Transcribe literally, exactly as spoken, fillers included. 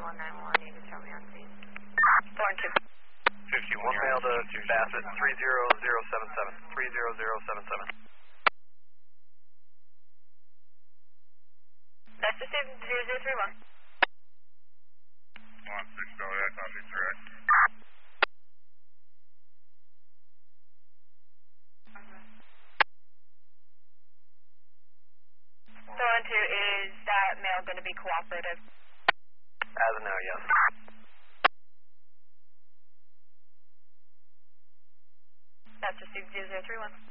one nine one, you can tell me on scene. Four and two. One male to Bassett, three zero zero seven seven. three zero zero seven seven. That's the same, zero zero three one. one six zero, that's on the direct. Four and two, is that male going to be cooperative? As of now, yes. That's the six zero zero three one.